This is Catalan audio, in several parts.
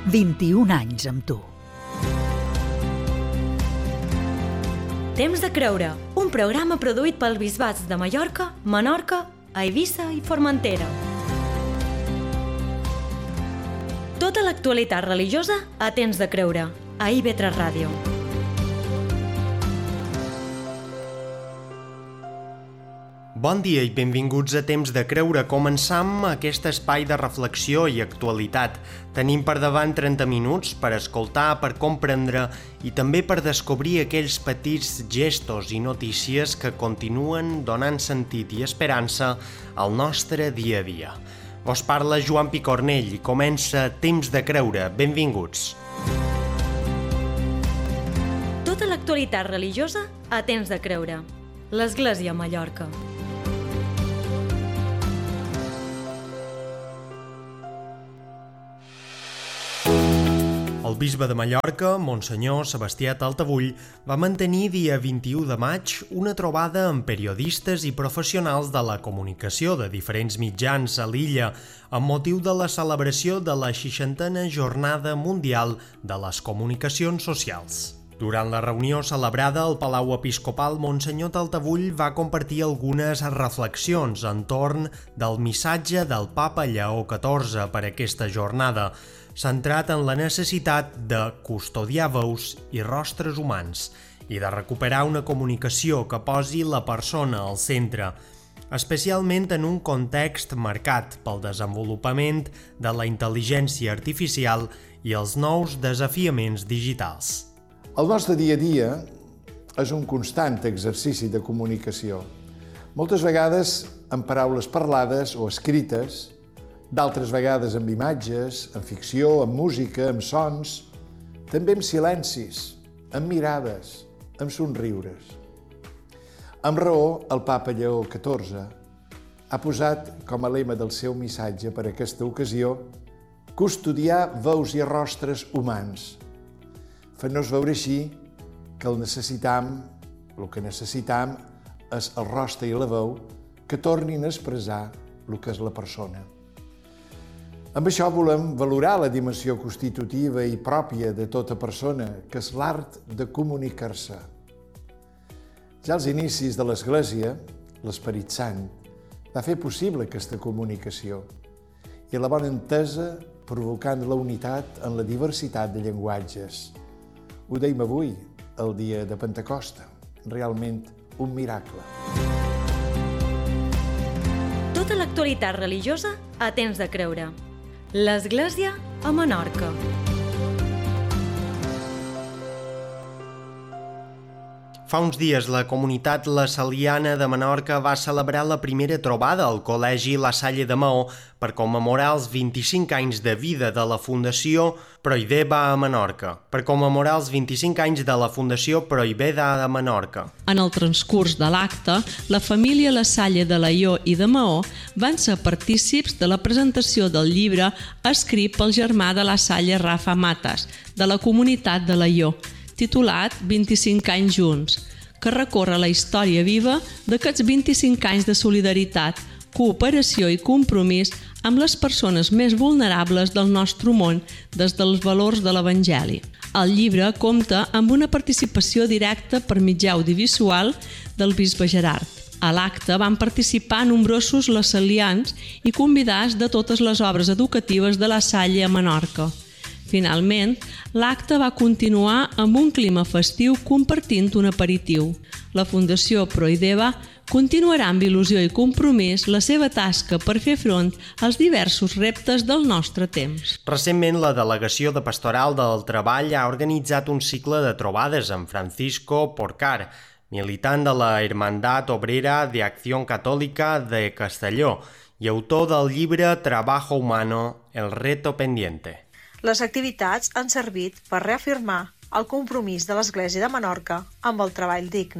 21 anys amb tu. Temps de creure, un programa produït pels bisbats de Mallorca, Menorca, Eivissa i Formentera. Tota l'actualitat religiosa a Temps de creure, a IB3 Ràdio. Bon dia i benvinguts a Temps de creure. Començam aquest espai de reflexió i actualitat. Tenim per davant 30 minuts per escoltar, per comprendre i també per descobrir aquells petits gestos i notícies que continuen donant sentit i esperança al nostre dia a dia. Vos parla Joan Picornell i comença Temps de creure. Benvinguts. Tota l'actualitat religiosa a Temps de creure. L'Església a Mallorca. El bisbe de Mallorca, Monsenyor Sebastià Taltabull, va mantenir dia 21 de maig una trobada amb periodistes i professionals de la comunicació de diferents mitjans a l'illa amb motiu de la celebració de la 60a Jornada Mundial de les Comunicacions Socials. Durant la reunió celebrada al Palau Episcopal, Monsenyor Taltabull va compartir algunes reflexions entorn del missatge del Papa Lleó XIV per aquesta jornada, centrat en la necessitat de custodiar veus i rostres humans i de recuperar una comunicació que posi la persona al centre, especialment en un context marcat pel desenvolupament de la intel·ligència artificial i els nous desafiaments digitals. El nostre dia a dia és un constant exercici de comunicació, moltes vegades amb paraules parlades o escrites, d'altres vegades amb imatges, amb ficció, amb música, amb sons, també amb silencis, amb mirades, amb somriures. Amb raó, el Papa Lleó XIV ha posat com a lema del seu missatge per a aquesta ocasió custodiar veus i rostres humans, fent-nos veure així que el que necessitam és el rostre i la veu que tornin a expressar el que és la persona. Amb això volem valorar la dimensió constitutiva i pròpia de tota persona, que és l'art de comunicar-se. Ja als inicis de l'Església, l'Esperit Sant va fer possible aquesta comunicació i la bona entesa provocant la unitat en la diversitat de llenguatges. Ho deim avui, el dia de Pentecosta, realment un miracle. Tota l'actualitat religiosa a Temps de creure. L'Església a Menorca. Fa uns dies la comunitat La Saliana de Menorca va celebrar la primera trobada al Col·legi La Salle de Maó per commemorar els 25 anys de vida de la Fundació Prohibeda a Menorca. De Menorca. En el transcurs de l'acte, la família La Salle de Laió i de Maó van ser partícips de la presentació del llibre escrit pel germà de La Salle, Rafa Matas, de la comunitat de Laió, titulat 25 anys junts, que recorre la història viva d'aquests 25 anys de solidaritat, cooperació i compromís amb les persones més vulnerables del nostre món des dels valors de l'Evangeli. El llibre compta amb una participació directa per mitjà audiovisual del bisbe Gerard. A l'acte van participar nombrosos lassalians i convidats de totes les obres educatives de La Salle a Menorca. Finalment, l'acte va continuar amb un clima festiu compartint un aperitiu. La Fundació Prohibeda continuarà amb il·lusió i compromís la seva tasca per fer front als diversos reptes del nostre temps. Recentment, la Delegació de Pastoral del Treball ha organitzat un cicle de trobades amb Francisco Porcar, militant de la Hermandad Obrera de Acción Católica de Castelló i autor del llibre Trabajo Humano, el reto pendiente. Les activitats han servit per reafirmar el compromís de l'Església de Menorca amb el treball digne.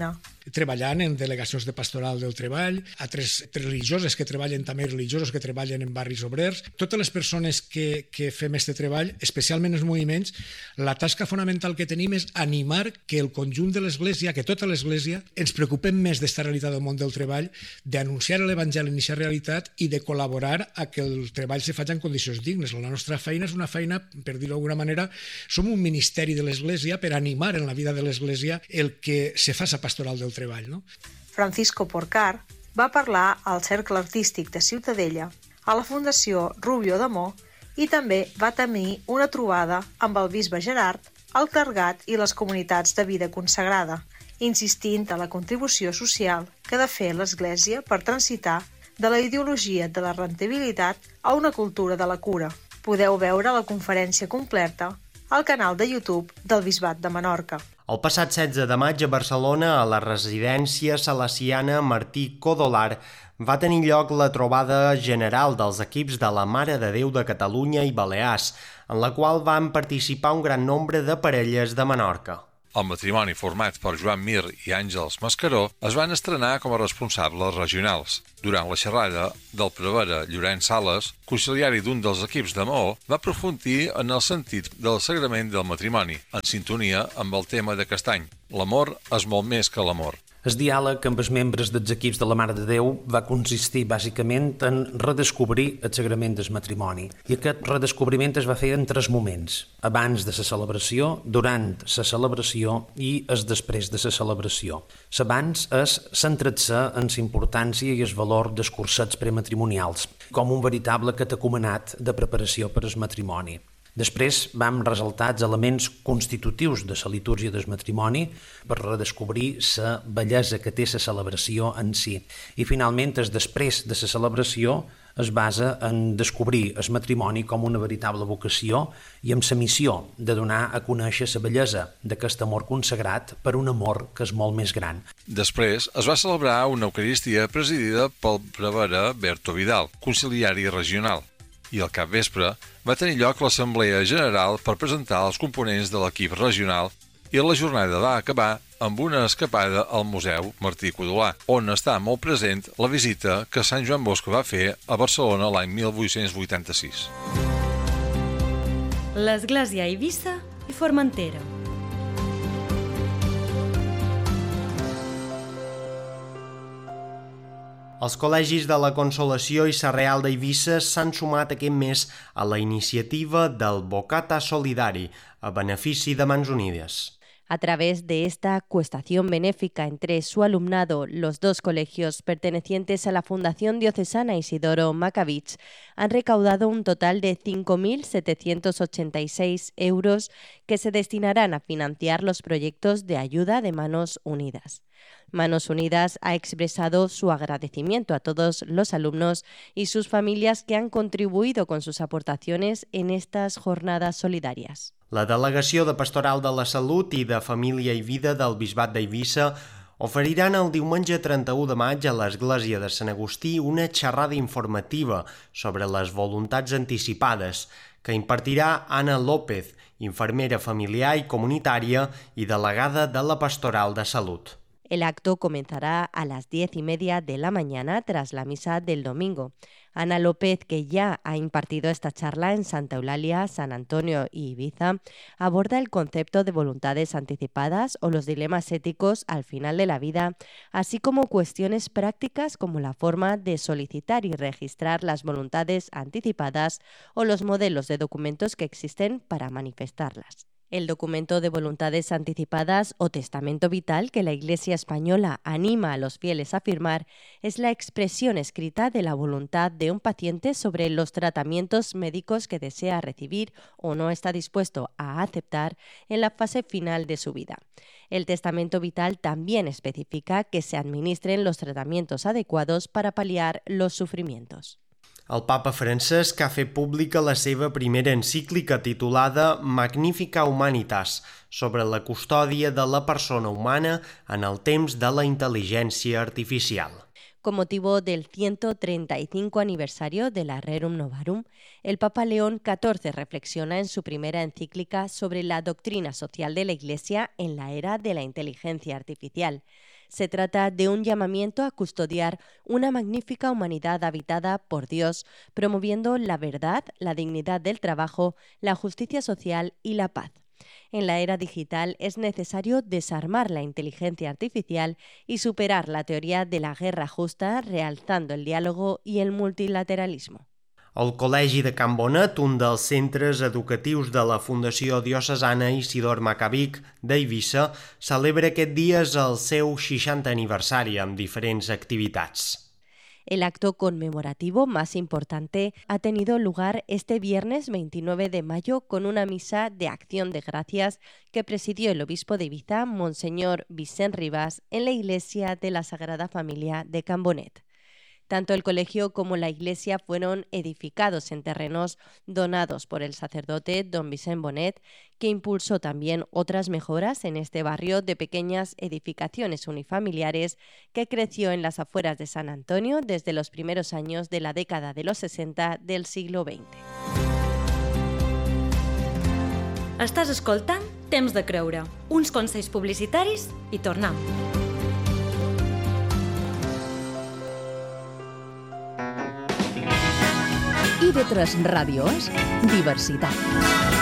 treballant en delegacions de pastoral del treball, altres religioses que treballen també, religiosos que treballen en barris obrers. Totes les persones que fem aquest treball, especialment els moviments, la tasca fonamental que tenim és animar que el conjunt de l'Església, que tota l'Església, ens preocupem més d'esta realitat del món del treball, d'anunciar l'Evangeli en aquesta realitat i de col·laborar a que el treball se faci en condicions dignes. La nostra feina és una feina, per dir-ho d'alguna manera, som un ministeri de l'Església per animar en la vida de l'Església el que se faça pastoral del treball. No? Francisco Porcar va parlar al Cercle Artístic de Ciutadella, a la Fundació Rubio d'Amor, i també va tenir una trobada amb el bisbe Gerard, el clergat i les comunitats de vida consagrada, insistint a la contribució social que ha de fer l'Església per transitar de la ideologia de la rendibilitat a una cultura de la cura. Podeu veure la conferència completa al canal de YouTube del Bisbat de Menorca. El passat 16 de maig a Barcelona, a la residència salesiana Martí Codolar, va tenir lloc la trobada general dels equips de la Mare de Déu de Catalunya i Balears, en la qual van participar un gran nombre de parelles de Menorca. El matrimoni format per Joan Mir i Àngels Mascaró es van estrenar com a responsables regionals. Durant la xerrada del prevere Llorenç Sales, conciliari d'un dels equips de Maó, va aprofundir en el sentit del sagrament del matrimoni, en sintonia amb el tema d'aquest any. L'amor és molt més que l'amor. El diàleg amb els membres dels equips de la Mare de Déu va consistir bàsicament en redescobrir el sagrament del matrimoni. I aquest redescobriment es va fer en 3 moments: abans de la celebració, durant la celebració i el després de la celebració. L'abans és centrar-se en la importància i el valor dels cursets prematrimonials, com un veritable catecumenat de preparació per al matrimoni. Després vam ressaltar els elements constitutius de la litúrgia del matrimoni per redescobrir la bellesa que té la celebració en si. I finalment, el després de la celebració es basa en descobrir el matrimoni com una veritable vocació i amb la missió de donar a conèixer la bellesa d'aquest amor consagrat per un amor que és molt més gran. Després es va celebrar una eucaristia presidida pel prevere Berto Vidal, conciliari regional. I al capvespre va tenir lloc l'Assemblea General per presentar els components de l'equip regional i la jornada va acabar amb una escapada al Museu Martí Codolar, on està molt present la visita que Sant Joan Bosco va fer a Barcelona l'any 1886. L'Església a Eivissa i Formentera. Els col·legis de la Consolació i la Real d'Eivissa s'han sumat aquest mes a la iniciativa del Bocata Solidari, a benefici de Mans Unides. A través de esta acuestación benéfica entre su alumnado, los 2 colegios pertenecientes a la Fundación Diocesana Isidoro Macavich han recaudado un total de 5.786 euros que se destinarán a financiar los proyectos de ayuda de Manos Unidas. Manos Unidas ha expresado su agradecimiento a todos los alumnos y sus familias que han contribuido con sus aportaciones en estas jornadas solidarias. La Delegació de Pastoral de la Salut i de Família i Vida del Bisbat d'Eivissa oferiran el diumenge 31 de maig a l'Església de Sant Agustí una xerrada informativa sobre les voluntats anticipades que impartirà Anna López, infermera familiar i comunitària i delegada de la Pastoral de Salut. El acto comenzará a las 10:30 de la mañana tras la misa del domingo. Ana López, que ya ha impartido esta charla en Santa Eulalia, San Antonio y Ibiza, aborda el concepto de voluntades anticipadas o los dilemas éticos al final de la vida, así como cuestiones prácticas como la forma de solicitar y registrar las voluntades anticipadas o los modelos de documentos que existen para manifestarlas. El documento de voluntades anticipadas o testamento vital que la Iglesia española anima a los fieles a firmar es la expresión escrita de la voluntad de un paciente sobre los tratamientos médicos que desea recibir o no está dispuesto a aceptar en la fase final de su vida. El testamento vital también especifica que se administren los tratamientos adecuados para paliar los sufrimientos. El papa Francesc ha fet pública la seva primera encíclica titulada Magnifica Humanitas, sobre la custòdia de la persona humana en el temps de la intel·ligència artificial. Con motivo del 135 aniversario de la Rerum Novarum, el Papa León XIV reflexiona en su primera encíclica sobre la doctrina social de la Iglesia en la era de la inteligencia artificial. Se trata de un llamamiento a custodiar una magnífica humanidad habitada por Dios, promoviendo la verdad, la dignidad del trabajo, la justicia social y la paz. En la era digital es necesario desarmar la inteligencia artificial y superar la teoría de la guerra justa, realzando el diálogo y el multilateralismo. El Col·legi de Can Bonet, un dels centres educatius de la Fundació Diocesana Isidor Maccabic d'Eivissa, celebra aquest dies el seu 60 aniversari amb diferents activitats. El acto conmemorativo más importante ha tenido lugar este viernes 29 de mayo con una misa de acción de gracias que presidió el obispo de Ibiza, Monseñor Vicent Ribas, en la iglesia de la Sagrada Familia de Can Bonet. Tanto el colegio como la iglesia fueron edificados en terrenos donados por el sacerdote don Vicent Bonet, que impulsó también otras mejoras en este barrio de pequeñas edificaciones unifamiliares que creció en las afueras de San Antonio desde los primeros años de la década de los 60 del siglo XX. Estàs escoltant Temps de Creure, uns consells publicitaris i tornem. IB3 Ràdio és diversitat.